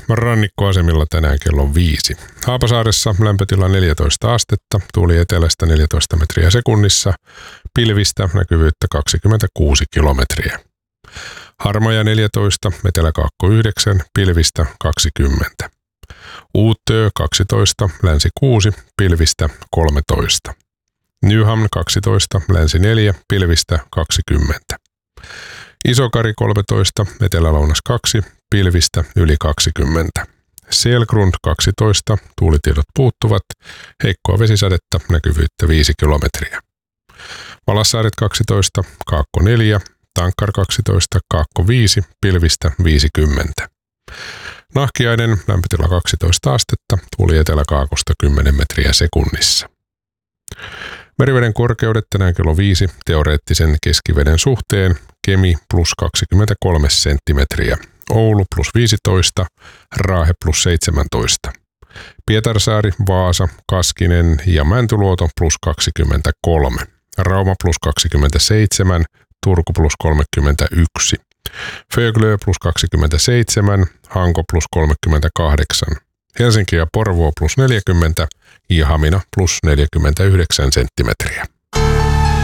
rannikkoasemilla tänään kello 5. Haapasaaressa lämpötila 14 astetta, tuuli etelästä 14 metriä sekunnissa, pilvistä näkyvyyttä 26 kilometriä. Harmaja 14, Etelä-Kaakko 9, pilvistä 20. Uuttöö 12, Länsi 6, pilvistä 13. Nyhamn 12, Länsi 4, pilvistä 20. Isokari 13, Etelä-Lounas 2, pilvistä yli 20. Selgrund 12, tuulitiedot puuttuvat, heikkoa vesisadetta, näkyvyyttä 5 kilometriä. Valassaaret 12, Kaakko 4, Tankkar 12, Kaakko 5, pilvistä 50. Nahkiainen, lämpötila 12 astetta, tuuli Etelä-Kaakosta 10 metriä sekunnissa. Meriveden korkeudet tänään kello 5 teoreettisen keskiveden suhteen, Kemi plus 23 senttimetriä, Oulu plus 15, Raahe plus 17. Pietarsaari, Vaasa, Kaskinen ja Mäntyluoto plus 23, Rauma plus 27, Turku plus 31, Föglö plus 27, Hanko plus 38, Helsinki ja Porvoo plus 40 ja Hamina plus 49 senttimetriä.